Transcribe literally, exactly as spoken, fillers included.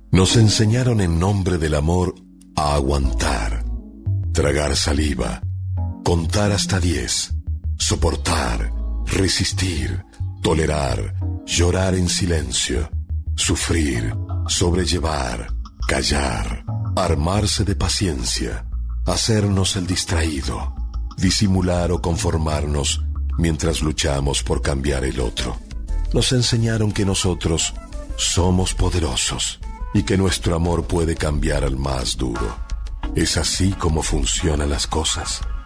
Nos enseñaron en nombre del amor a aguantar, tragar saliva, contar hasta diez, soportar, resistir, tolerar, llorar en silencio, sufrir, sobrellevar, callar, armarse de paciencia, hacernos el distraído, disimular o conformarnos mientras luchamos por cambiar el otro. Nos enseñaron que nosotros somos poderosos y que nuestro amor puede cambiar al más duro. ¿Es así como funcionan las cosas?